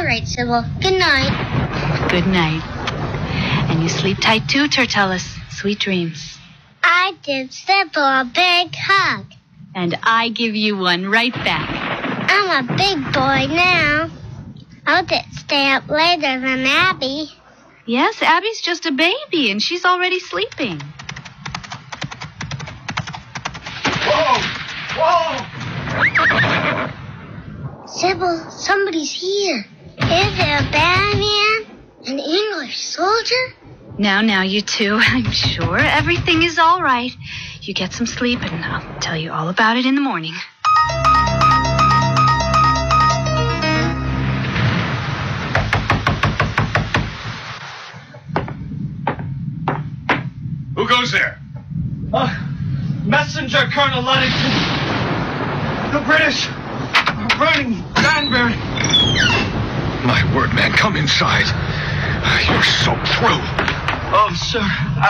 All right, Sybil. Good night. Good night. And you sleep tight too, Tertullus. Sweet dreams. I give Sybil a big hug. And I give you one right back. I'm a big boy now. I'll just stay up later than Abby. Yes, Abby's just a baby, and she's already sleeping. Whoa! Whoa! Sybil, somebody's here. Is there a bad man? An English soldier? Now, you two. I'm sure everything is all right. You get some sleep, and I'll tell you all about it in the morning. Who goes there? Messenger, Colonel Luddington. The British are burning Danbury. My word, man, come inside. You're soaked through. Oh, sir,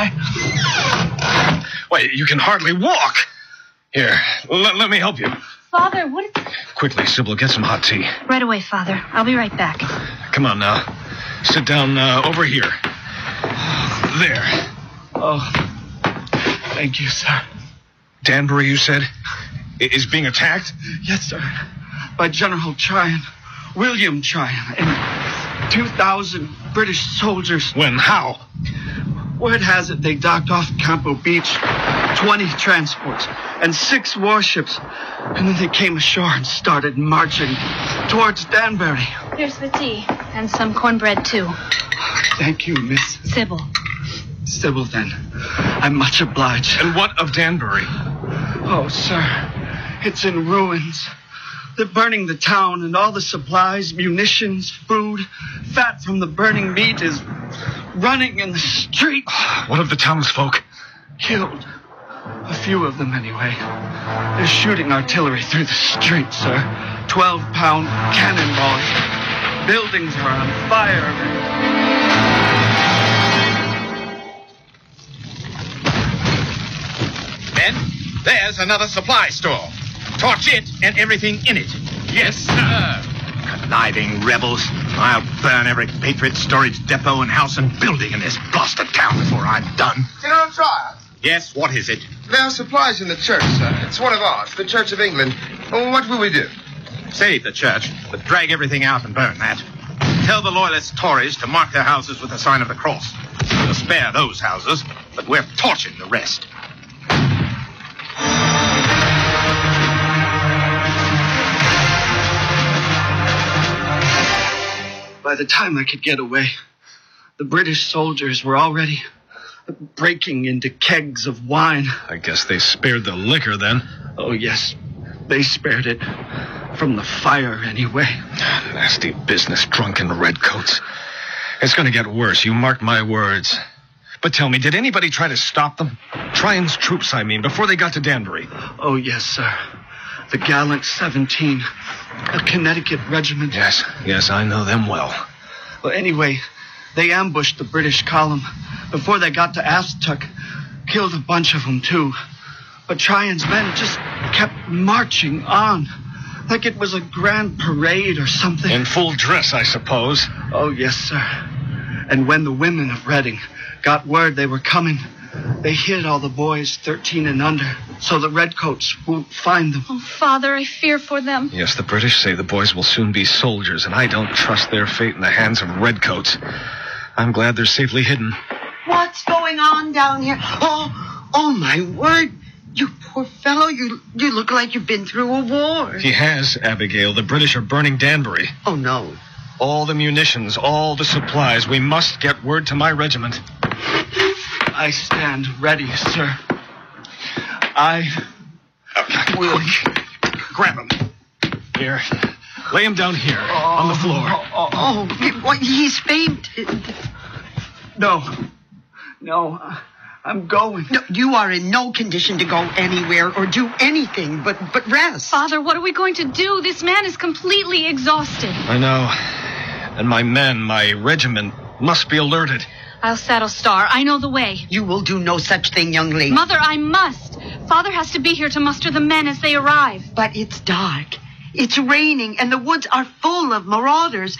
Wait, you can hardly walk. Here, let me help you. Father, what is... Quickly, Sybil, get some hot tea. Right away, Father. I'll be right back. Come on now. Sit down over here. There. Oh, thank you, sir. Danbury, you said, is being attacked? Yes, sir. By General Tryon, William Tryon, and 2,000 British soldiers. When? How? Word has it they docked off Campo Beach, 20 transports and 6 warships. And then they came ashore and started marching towards Danbury. Here's the tea. And some cornbread, too. Thank you, Miss Sybil. Sybil, then. I'm much obliged. And what of Danbury? Oh, sir, it's in ruins. They're burning the town, and all the supplies, munitions, food, fat from the burning meat is running in the street. What of the townsfolk? Killed. A few of them, anyway. They're shooting artillery through the street, sir. 12-pound cannonballs. Buildings are on fire. Men, there's another supply store. Torch it and everything in it. Yes, sir. Conniving rebels. I'll burn every Patriot storage depot and house and building in this blasted town before I'm done. General Tryon? Yes, what is it? There are supplies in the church, sir. It's one of ours, the Church of England. Oh, what will we do? Save the church, but drag everything out and burn that. Tell the loyalist Tories to mark their houses with the sign of the cross. We'll spare those houses, but we're torching the rest. By the time I could get away, the British soldiers were already breaking into kegs of wine. I guess they spared the liquor then. Oh, yes, they spared it. From the fire, anyway. Nasty business, drunken redcoats. It's going to get worse, you mark my words. But tell me, did anybody try to stop them? Tryon's troops, I mean, before they got to Danbury. Oh, yes, sir. The gallant 17, a Connecticut regiment. Yes, I know them well. Well, anyway, they ambushed the British column before they got to Aztuck. Killed a bunch of them, too. But Tryon's men just kept marching on. Like it was a grand parade or something. In full dress, I suppose. Oh, yes, sir. And when the women of Reading got word they were coming, they hid all the boys 13 and under, so the redcoats won't find them. Oh, Father, I fear for them. Yes, the British say the boys will soon be soldiers, and I don't trust their fate in the hands of redcoats. I'm glad they're safely hidden. What's going on down here? Oh, my word. You poor fellow, you look like you've been through a war. He has, Abigail. The British are burning Danbury. Oh, no. All the munitions, all the supplies. We must get word to my regiment. I stand ready, sir. I will... Grab him. Here. Lay him down here, on the floor. He's fainted. No, I'm going. No, you are in no condition to go anywhere or do anything but rest. Father, what are we going to do? This man is completely exhausted. I know. And my men, my regiment, must be alerted. I'll saddle Star. I know the way. You will do no such thing, young lady. Mother, I must. Father has to be here to muster the men as they arrive. But it's dark. It's raining, and the woods are full of marauders.